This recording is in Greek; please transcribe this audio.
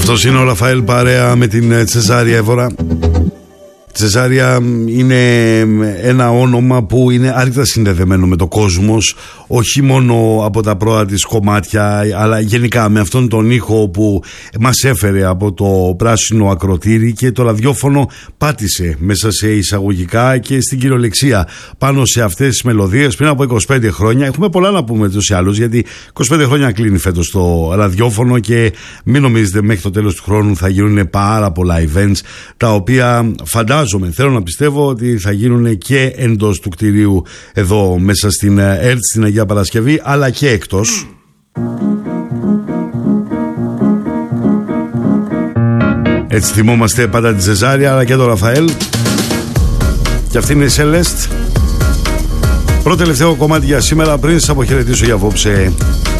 Αυτός είναι ο Ραφαέλ παρέα με την Τσεζάρια Εύωρα. Τσεζάρια είναι ένα όνομα που είναι άρρηκτα συνδεδεμένο με το κόσμος, όχι μόνο από τα πρώτα της κομμάτια, αλλά γενικά με αυτόν τον ήχο που μας έφερε από το πράσινο ακροτήρι, και το ραδιόφωνο πάτησε μέσα σε εισαγωγικά και στην κυριολεξία πάνω σε αυτές τις μελωδίες πριν από 25 χρόνια. Έχουμε πολλά να πούμε τους άλλους, γιατί 25 χρόνια κλείνει φέτος το ραδιόφωνο και μην νομίζετε μέχρι το τέλος του χρόνου θα γίνουν πάρα πολλά events, τα οποία θέλω να πιστεύω ότι θα γίνουν και εντός του κτηρίου εδώ μέσα στην ΕΡΤ, στην Αγία Παρασκευή, αλλά και εκτός. Έτσι θυμόμαστε πάντα τη Τσεζάρια αλλά και τον Ραφαέλ. Και αυτή είναι η Celeste. Πρώτο τελευταίο κομμάτι για σήμερα πριν σας αποχαιρετήσω για απόψε.